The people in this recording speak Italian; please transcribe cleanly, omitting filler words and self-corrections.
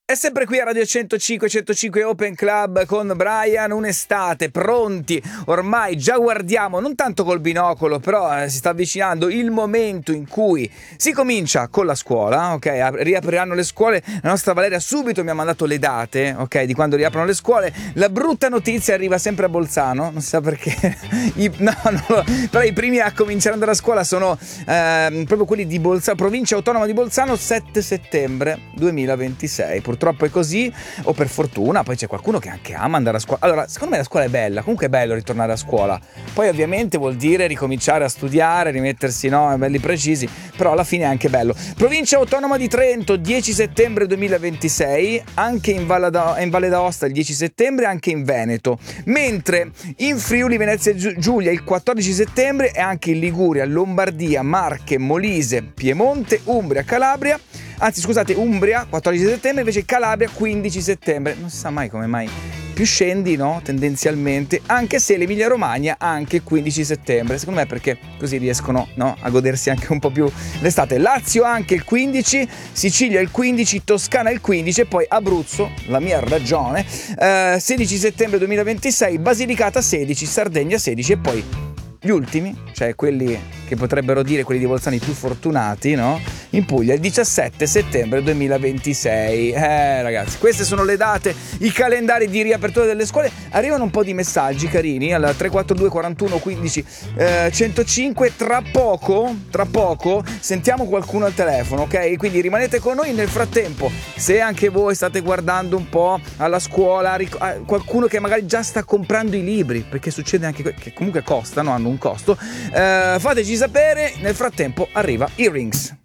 È sempre qui a Radio 105 Open Club con Brian, un'estate, pronti, ormai già guardiamo, non tanto col binocolo, però si sta avvicinando il momento in cui si comincia con la scuola, ok? Riapriranno le scuole, la nostra Valeria subito mi ha mandato le date, ok? Di quando riaprono le scuole. La brutta notizia arriva sempre a Bolzano, non si sa perché, però i primi a cominciare ad andare a scuola sono proprio quelli di Bolzano, provincia autonoma di Bolzano, 7 settembre 2026. Purtroppo è così, o per fortuna. Poi c'è qualcuno che anche ama andare a scuola. Allora, secondo me la scuola è bella, comunque è bello ritornare a scuola. Poi ovviamente vuol dire ricominciare a studiare, rimettersi, no, belli precisi, però alla fine è anche bello. Provincia autonoma di Trento, 10 settembre 2026, anche in Valle d'Aosta il 10 settembre, anche in Veneto. Mentre in Friuli Venezia Giulia il 14 settembre e anche in Liguria, Lombardia, Marche, Molise, Piemonte, Umbria, Calabria. Anzi, scusate, Umbria 14 settembre, invece Calabria 15 settembre. Non si sa mai come mai più scendi, no? Tendenzialmente, anche se l'Emilia Romagna anche 15 settembre. Secondo me perché così riescono, no, a godersi anche un po' più l'estate. Lazio anche il 15, Sicilia il 15, Toscana il 15 e poi Abruzzo, la mia ragione, 16 settembre 2026, Basilicata 16, Sardegna 16 e poi gli ultimi, cioè quelli che potrebbero dire quelli di Bolzano i più fortunati, no? In Puglia il 17 settembre 2026. Ragazzi, queste sono le date, i calendari di riapertura delle scuole. Arrivano un po' di messaggi carini al 342 41 15 105. Tra poco sentiamo qualcuno al telefono, ok? Quindi rimanete con noi. Nel frattempo, se anche voi state guardando un po' alla scuola, qualcuno che magari già sta comprando i libri, perché succede anche che comunque costano, hanno un costo, fateci sapere. Nel frattempo arriva Earrings.